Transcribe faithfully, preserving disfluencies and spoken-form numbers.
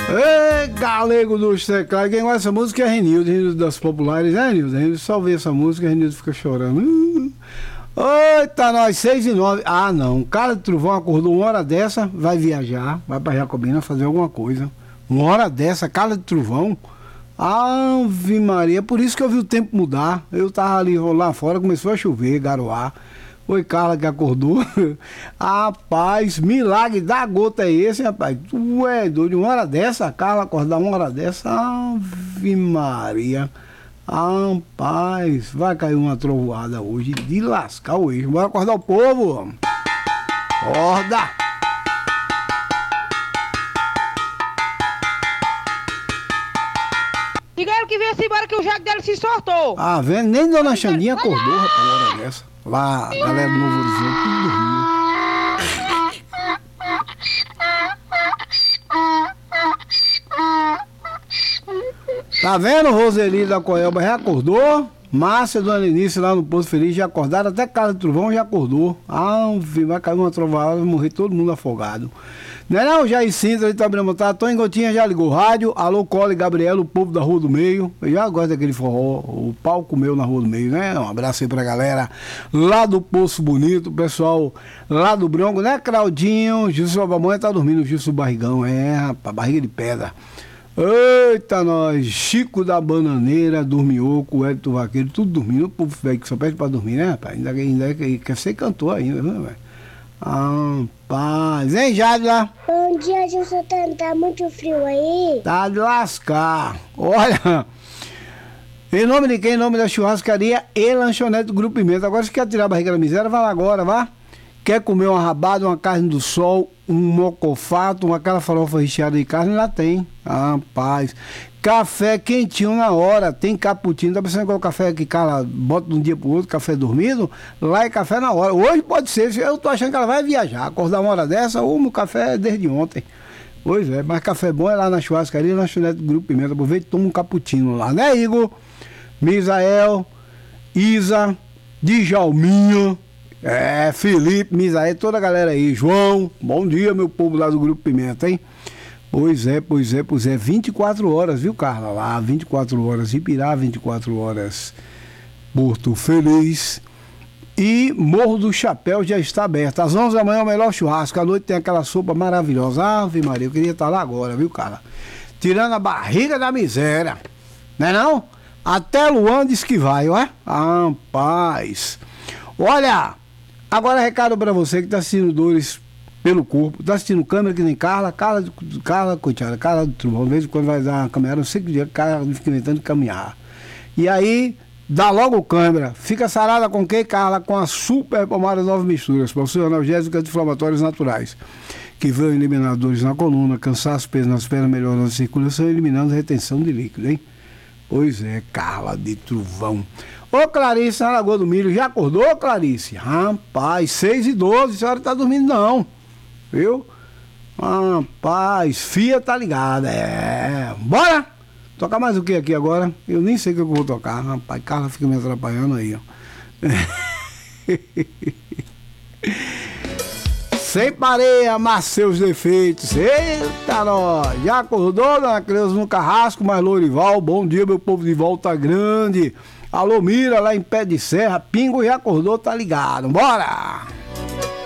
Ei, galego dos teclados. Quem gosta dessa música é Renildo, Renildo das Populares, né, Renildo? Renildo só vê essa música, Renildo fica chorando. Uh. Eita, nós, seis e nove. Ah, não. Cara de Trovão acordou uma hora dessa, vai viajar, vai pra Jacobina fazer alguma coisa. Uma hora dessa, cara de Trovão. Ave Maria, por isso que eu vi o tempo mudar. Eu tava ali lá fora, começou a chover, garoar. Foi Carla que acordou. Rapaz, milagre da gota é esse, rapaz? Tu é doido, uma hora dessa, a Carla acordar uma hora dessa. Ave Maria. Rapaz, vai cair uma trovoada hoje de lascar o eixo. Bora acordar o povo. Acorda. Diga ele que venha-se embora que o jaco dele se soltou. Ah, vendo? Nem Dona Xandinha acordou, rapaz, uma hora dessa. Lá, a galera do Novo Horizonte, tudo dormindo. Tá vendo, Roseli da Coelba já acordou? Márcia e Dona Início lá no Posto Feliz já acordaram, até Casa do Trovão já acordou. Ah, vai cair uma trovoada, vai morrer todo mundo afogado. Não é não, Jair Sintra, ele tá abrindo, tá? Tony Gotinha já ligou o rádio. Alô, Cole, Gabriela, o povo da Rua do Meio. Eu já gosto daquele forró, o palco meu na Rua do Meio, né? Um abraço aí pra galera lá do Poço Bonito, o pessoal lá do Bronco, né, Claudinho? Gilson Babamãe tá dormindo, Gilson Barrigão, é, rapaz, barriga de pedra. Eita, nós, Chico da Bananeira, Dormioco, Edito Vaqueiro, tudo dormindo, o povo velho que só pede pra dormir, né, rapaz? Ainda, ainda quer ser cantor ainda, né, velho? Ah, paz, hein, Jadla? Bom dia, Gilson, tá muito frio aí? Tá de lascar. Olha, em nome de quem? Em nome da churrascaria e lanchonete do Grupo Pimenta. Agora, se quer tirar a barriga da miséria, vai lá agora, vá. Quer comer uma rabada, uma carne do sol, um mocofato, uma aquela farofa recheada de carne, lá tem. Ah, paz. Café quentinho na hora, tem cappuccino. Tá pensando qual café que cala, bota de um dia pro outro, café dormido? Lá é café na hora. Hoje pode ser, eu tô achando que ela vai viajar, acordar uma hora dessa, ou o café é desde ontem. Pois é, mas café bom é lá na churrascaria, na lanchonete do Grupo Pimenta. Aproveita e toma um cappuccino lá, né, Igor? Misael, Isa, Djalminha, é, Felipe, Misael, toda a galera aí. João, bom dia, meu povo lá do Grupo Pimenta, hein? Pois é, pois é, pois é, vinte e quatro horas, viu, Carla? Lá, vinte e quatro horas, Ipirá, vinte e quatro horas, Porto Feliz. E Morro do Chapéu já está aberto. Às onze da manhã é o melhor churrasco, à noite tem aquela sopa maravilhosa. Ave Maria, eu queria estar lá agora, viu, Carla? Tirando a barriga da miséria, não é não? Até Luan diz que vai, ó. Ah, paz. Olha, agora recado pra você que tá assistindo Dores pelo Corpo, tá assistindo câmera que nem Carla, Carla, Carla, coitada, Carla do Trovão, de vez em quando vai dar uma caminhada, não sei que dia, Carla fica inventando de caminhar. E aí, dá logo câmera, fica sarada com quem, Carla? Com a super pomada Nove Misturas, possui analgésicos anti-inflamatórios naturais, que vão eliminar dores na coluna, cansaço, peso nas pernas, melhorando a circulação e eliminando a retenção de líquido, hein? Pois é, Carla de Trovão. Ô, Clarice, na Lagoa do Milho, já acordou, Clarice? Rapaz, seis e doze, a senhora tá dormindo não, viu? Rapaz, fia tá ligada, é. Bora! Tocar mais o que aqui agora? Eu nem sei o que eu vou tocar, rapaz, Carla fica me atrapalhando aí, ó. Sem pareia, mas seus defeitos. Eita, nós! Já acordou, dona Creuza, no Carrasco, mas Lourival, bom dia, meu povo de Volta Grande. Alô, Mira, lá em Pé de Serra, Pingo já acordou, tá ligado, bora!